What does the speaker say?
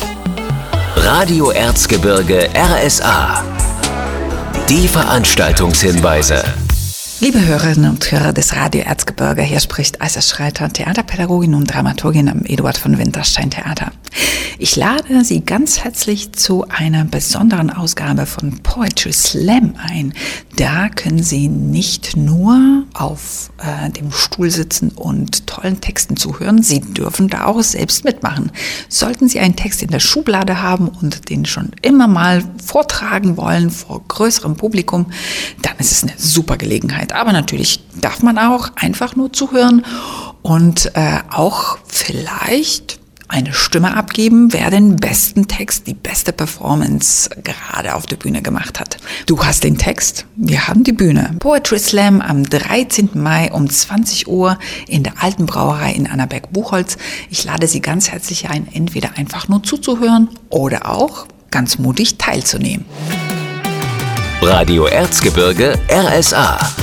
Radio Erzgebirge RSA. Die Veranstaltungshinweise. Liebe Hörerinnen und Hörer des Radio Erzgebirge, hier spricht Aisa Schreiter, Theaterpädagogin und Dramaturgin am Eduard von Winterstein Theater. Ich lade Sie ganz herzlich zu einer besonderen Ausgabe von Poetry Slam ein. Da können Sie nicht nur auf dem Stuhl sitzen und tollen Texten zuhören, Sie dürfen da auch selbst mitmachen. Sollten Sie einen Text in der Schublade haben und den schon immer mal vortragen wollen vor größerem Publikum, dann ist es eine super Gelegenheit. Aber natürlich darf man auch einfach nur zuhören und auch vielleicht eine Stimme abgeben, wer den besten Text, die beste Performance gerade auf der Bühne gemacht hat. Du hast den Text, wir haben die Bühne. Poetry Slam am 13. Mai um 20 Uhr in der Alten Brauerei in Annaberg-Buchholz. Ich lade Sie ganz herzlich ein, entweder einfach nur zuzuhören oder auch ganz mutig teilzunehmen. Radio Erzgebirge RSA.